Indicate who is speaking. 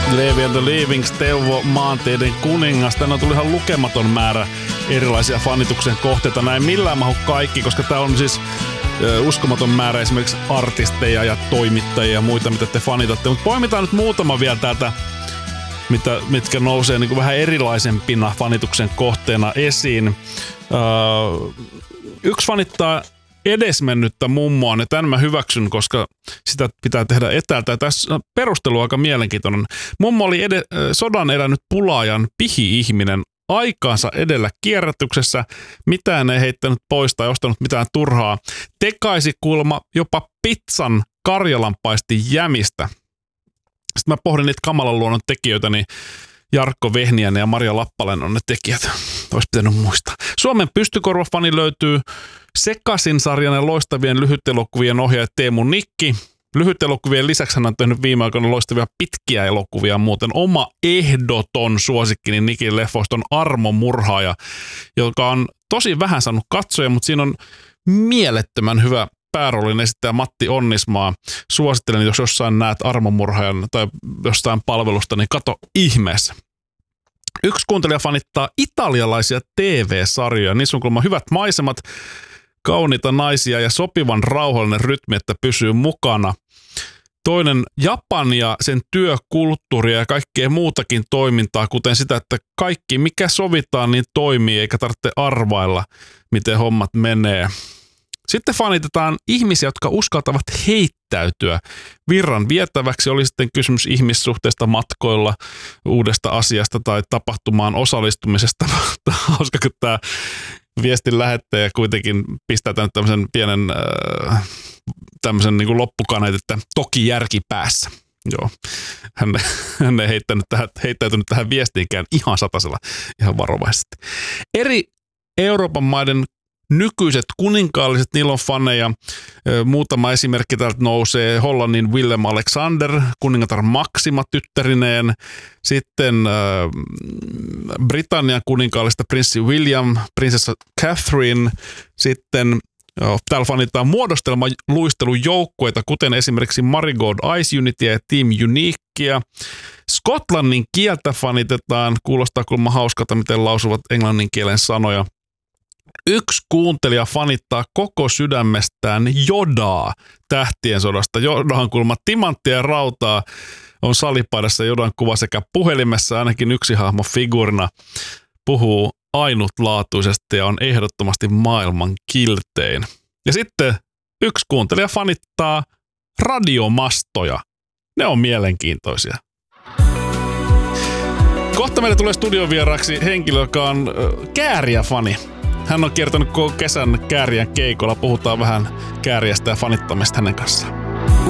Speaker 1: Levi and the Leavings, Teuvo, maanteiden kuningas. Tänään tuli ihan lukematon määrä erilaisia fanituksen kohteita. Näin millään mahu kaikki, koska tää on siis uskomaton määrä esimerkiksi artisteja ja toimittajia ja muita, mitä te fanitatte. Mutta poimitaan nyt muutama vielä täältä, mitkä nousee niin kuin vähän erilaisempina fanituksen kohteena esiin. Yksi fanittaa edesmennyttä mummoa, ja tämän mä hyväksyn, koska sitä pitää tehdä etäältä. Ja tässä perustelu on aika mielenkiintoinen. Mummo oli sodan elänyt pulaajan pihi-ihminen, aikaansa edellä kierrätyksessä, mitään ei heittänyt pois tai ostanut mitään turhaa. Tekaisi kuulemma jopa pizzan karjalanpaisti jämistä. Sitten mä pohdin niitä kamalan luonnon tekijöitä, niin Jarkko Vehniäinen ja Maria Lappalainen on ne tekijät. Olisi pitänyt muistaa. Suomen pystykorvafani löytyy Sekasin-sarjan ja loistavien lyhytelokuvien ohjaaja Teemu Nikki. Lyhytelokuvien lisäksi hän on tehnyt viime aikoina loistavia pitkiä elokuvia. Muuten oma ehdoton suosikkini Nikin leffoista on Armo Murhaaja, joka on tosi vähän saanut katsoja, mutta siinä on mielettömän hyvä pääroolin esittäjä Matti Onnismaa. Suosittelen, jos jossain näet Armo Murhaajan tai jostain palvelusta, niin kato ihmeessä. Yksi kuuntelija fanittaa italialaisia TV-sarjoja. Niissä on kuulemma hyvät maisemat, kauniita naisia ja sopivan rauhallinen rytmi, että pysyy mukana. Toinen Japania, sen työkulttuuria ja kaikkea muutakin toimintaa, kuten sitä, että kaikki mikä sovitaan, niin toimii, eikä tarvitse arvailla, miten hommat menee. Sitten fanitetaan ihmisiä, jotka uskaltavat heittäytyä virran vietäväksi. Oli sitten kysymys ihmissuhteista matkoilla, uudesta asiasta tai tapahtumaan osallistumisesta. Hauska, kun tämä viestin lähettäjä kuitenkin pistää tänne tämmöisen pienen tämmöisen niin kuin loppukaneet, että toki järki päässä. Joo, hän ei heittäytynyt tähän viestiinkään ihan satasella, ihan varovaisesti. Eri Euroopan maiden nykyiset kuninkaalliset, niillä on faneja. Muutama esimerkki täältä nousee. Hollannin Willem Alexander, kuningatar Maxima tyttärineen. Sitten Britannian kuninkaallista prinssi William, prinsessa Catherine. Sitten täällä fanitaan muodostelmaluistelujoukkueita, kuten esimerkiksi Marigold Ice Unityä ja Team Uniquea. Skotlannin kieltä fanitetaan. Kuulostaa kuulemma hauskalta, miten lausuvat englannin kielen sanoja. Yksi kuuntelija fanittaa koko sydämestään Yodaa Tähtien sodasta. Yodahan kuulemma timanttia ja rautaa, on salipaidassa Yodan kuva sekä puhelimessa ainakin yksi hahmo figuurina. Puhuu ainutlaatuisesti ja on ehdottomasti maailman kiltein. Ja sitten yksi kuuntelija fanittaa radiomastoja. Ne on mielenkiintoisia. Kohta meille tulee studiovieraaksi henkilö, joka on Kääriä-fani. Hän on kiertänyt koko kesän Kääriän keikolla. Puhutaan vähän Kääriästä ja fanittamista hänen kanssaan.